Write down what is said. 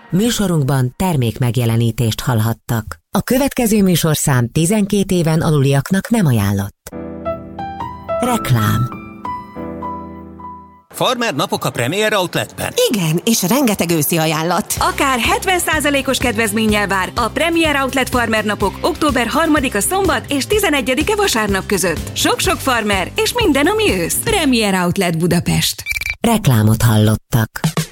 Műsorunkban termék megjelenítést hallhattak. A következő műsorszám 12 éven aluliaknak nem ajánlott. Reklám. Farmer napok a Premier Outletben. Igen, és rengeteg őszi ajánlat. Akár 70%-os kedvezménnyel vár a Premier Outlet Farmer napok október 3-a szombat és 11-e vasárnap között. Sok-sok farmer és minden, ami ősz. Premier Outlet Budapest. Reklámot hallottak.